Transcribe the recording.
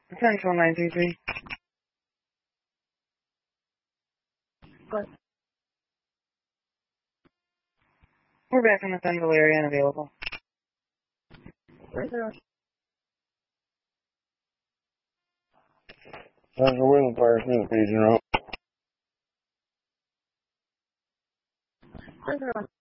Potential 933. What? We're back in the Fenville area and available. Where's the Wheeling Fire Smith, paging out. Where's the